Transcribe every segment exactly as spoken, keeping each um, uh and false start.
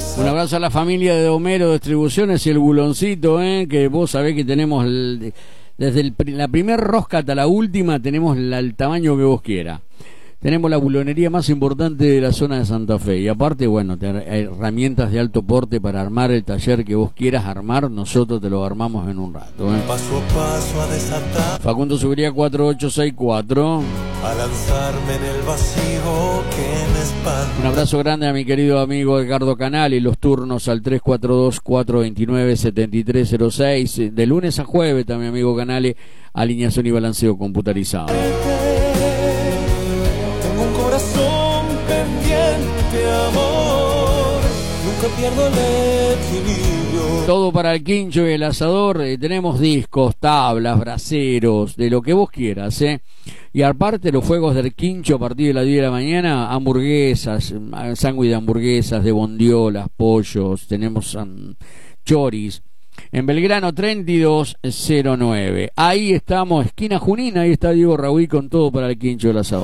Un abrazo a la familia de Homero Distribuciones y el Buloncito, ¿eh? Que vos sabés que tenemos el, desde el, la primera rosca hasta la última, tenemos la, el tamaño que vos quieras. Tenemos la bulonería más importante de la zona de Santa Fe. Y aparte, bueno, te, hay herramientas de alto porte para armar el taller que vos quieras armar. Nosotros te lo armamos en un rato, ¿eh? Paso a paso a desatar. Facundo Subiría cuatro ocho seis cuatro. A lanzarme en el vacío que me espanta. Un abrazo grande a mi querido amigo Edgardo Canal y los turnos al tres cuatro dos, cuatro dos nueve, siete tres cero seis. De lunes a jueves también, amigo Canale, alineación y balanceo computarizado. Pierdo el equilibrio. Todo para el quincho y el asador. Eh, tenemos discos, tablas, braseros, de lo que vos quieras, ¿eh? Y aparte los fuegos del quincho a partir de las diez de la mañana, hamburguesas, sándwich de hamburguesas, de bondiolas, pollos, tenemos um, choris. En Belgrano treinta y dos cero nueve. Ahí estamos, esquina Junín, ahí está Diego Raúl con todo para el quincho y el asador.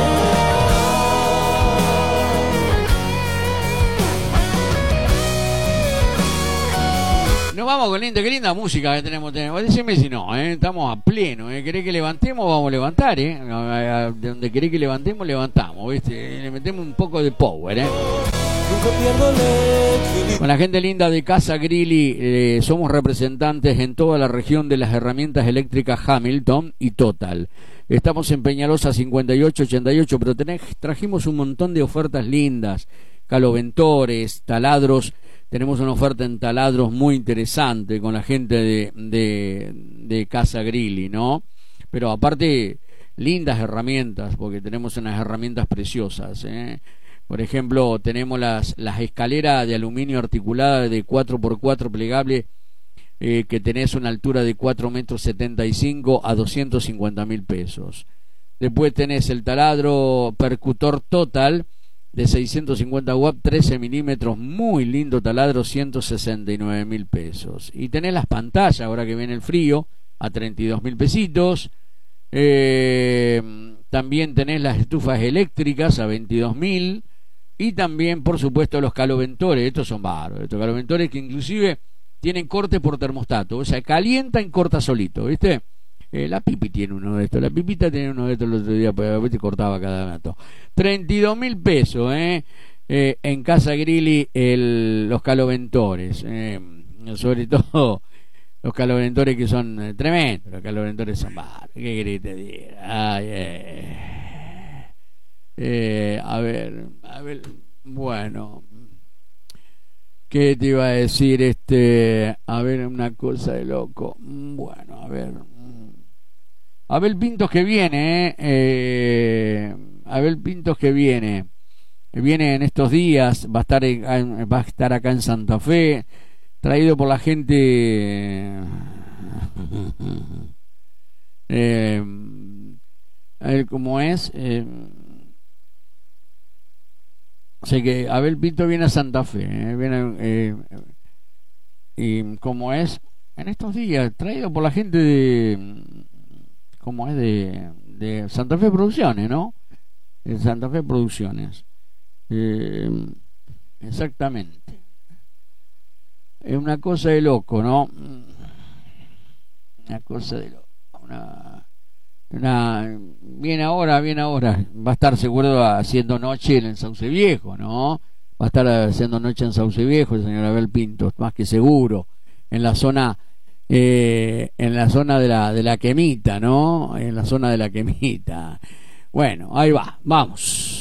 Nos vamos con linda, qué linda música que tenemos. tenemos. Decime si no, ¿eh? Estamos a pleno. ¿eh? ¿Querés que levantemos? Vamos a levantar, ¿eh? De donde querés que levantemos, levantamos, ¿viste? Le metemos un poco de power, ¿eh? Nunca pierdo el equilibrio. Con la gente linda de Casa Grilli, eh, somos representantes en toda la región de las herramientas eléctricas Hamilton y Total. Estamos en Peñalosa cincuenta y ocho ochenta y ocho, pero tenés, trajimos un montón de ofertas lindas. Caloventores, taladros. Tenemos una oferta en taladros muy interesante con la gente de, de, de Casa Grilli, ¿no? Pero aparte, lindas herramientas, porque tenemos unas herramientas preciosas, ¿eh? Por ejemplo, tenemos las, las escaleras de aluminio articulada de cuatro por cuatro plegable, eh, que tenés una altura de cuatro metros setenta y cinco a doscientos cincuenta mil pesos. Después tenés el taladro percutor Total, de seiscientos cincuenta watts, trece milímetros, muy lindo taladro, ciento sesenta y nueve mil pesos. Y tenés las pantallas, ahora que viene el frío, a treinta y dos mil pesitos. Eh, también tenés las estufas eléctricas a veintidós mil. Y también, por supuesto, los caloventores. Estos son bárbaros, estos caloventores que inclusive tienen corte por termostato. O sea, calientan y corta solito, ¿viste? Eh, la Pipi tiene uno de estos, la Pipita tiene uno de estos el otro día, pues a veces cortaba cada rato. treinta y dos mil pesos, ¿eh? Eh, en Casa Grilli, el, los caloventores, eh, sobre todo los caloventores que son eh, tremendos, los caloventores son malos, ¿qué querés que te diga? Ay, eh. Eh, a ver, a ver, bueno, ¿qué te iba a decir? Este, a ver, una cosa de loco, bueno, a ver... Abel Pintos que viene, eh, eh, Abel Pintos que viene, viene en estos días, va a estar en, va a estar acá en Santa Fe, traído por la gente, eh, a ver cómo es, eh, sé que Abel Pintos viene a Santa Fe, eh, viene, eh, y cómo es, en estos días, traído por la gente de... como es de, de Santa Fe Producciones, ¿no? De Santa Fe Producciones. Eh, exactamente. Es una cosa de loco, ¿no? Una cosa de loco. Una, una, bien ahora, bien ahora. Va a estar seguro haciendo noche en el Sauce Viejo, ¿no? Va a estar haciendo noche en Sauce Viejo el señor Abel Pintos, más que seguro. En la zona... Eh, en la zona de la de la Quemita, ¿no? En la zona de la Quemita. Bueno, ahí va, vamos.